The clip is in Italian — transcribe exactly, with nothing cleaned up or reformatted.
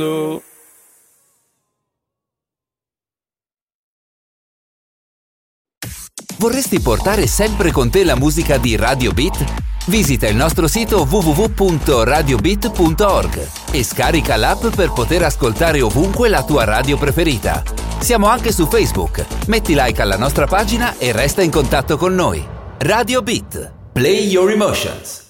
Vorresti portare sempre con te la musica di Radio Beat? Visita il nostro sito w w w punto radio beat punto org e scarica l'app per poter ascoltare ovunque la tua radio preferita. Siamo anche su Facebook. Metti like alla nostra pagina e resta in contatto con noi. Radio Beat. Play your emotions.